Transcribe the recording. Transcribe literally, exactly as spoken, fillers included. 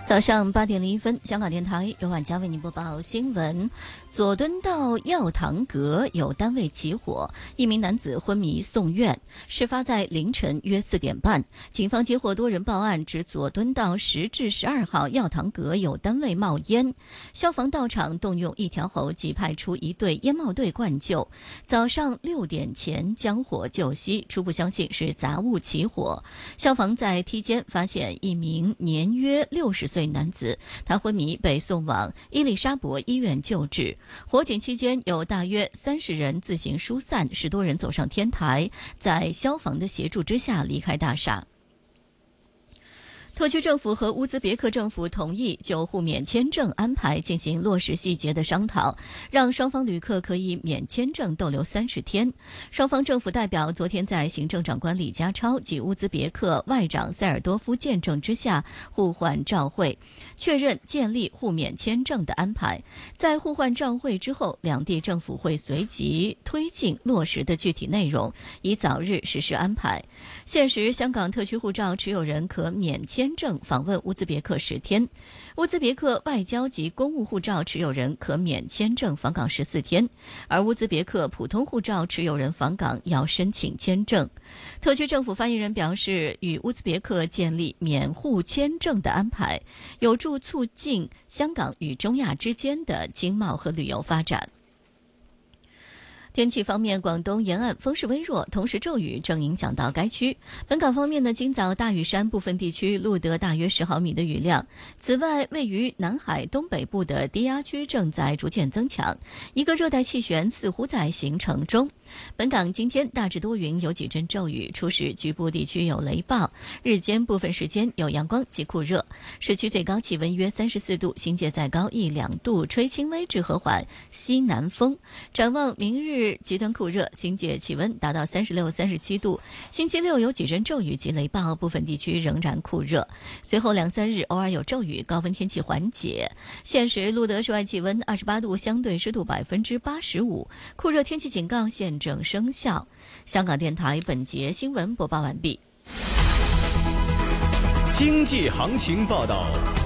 早上八点零一分，香港电台由晚佳为您播报新闻。佐敦道药堂阁有单位起火，一名男子昏迷送院。事发在凌晨约四点半，警方接获多人报案，指佐敦道十至十二号药堂阁有单位冒烟。消防到场，动用一条喉即派出一队烟帽队灌救。早上六点前将火救熄，初步相信是杂物起火。消防在梯间发现一名年约六十岁男子，他昏迷被送往伊丽莎伯医院救治。火警期间有大约三十人自行疏散，十多人走上天台，在消防的协助之下离开大厦。特区政府和乌兹别克政府同意就互免签证安排进行落实细节的商讨，让双方旅客可以免签证逗留三十天。双方政府代表昨天在行政长官李家超及乌兹别克外长塞尔多夫见证之下互换照会，确认建立互免签证的安排。在互换照会之后，两地政府会随即推进落实的具体内容，以早日实施安排。现时，香港特区护照持有人可免签证访问乌兹别克十天，乌兹别克外交及公务护照持有人可免签证访港十四天，而乌兹别克普通护照持有人访港要申请签证。特区政府发言人表示，与乌兹别克建立免互签证的安排，有助促进香港与中亚之间的经贸和旅游发展。天气方面，广东沿岸风势微弱，同时骤雨正影响到该区。本港方面呢，今早大屿山部分地区录得大约十毫米的雨量。此外，位于南海东北部的低压区正在逐渐增强，一个热带气旋似乎在形成中。本港今天大致多云，有几阵骤雨，初时局部地区有雷暴，日间部分时间有阳光及酷热。市区最高气温约三十四度，新界再高一两度，吹轻微至和缓西南风。展望明日极端酷热，新界气温达到三十六、三十七度。星期六有几阵骤雨及雷暴，部分地区仍然酷热。随后两三日偶尔有骤雨，高温天气缓解。现时录得室外气温二十八度，相对湿度百分之八十五，酷热天气警告现正生效。香港电台本节新闻播报完毕。 经济行情报道。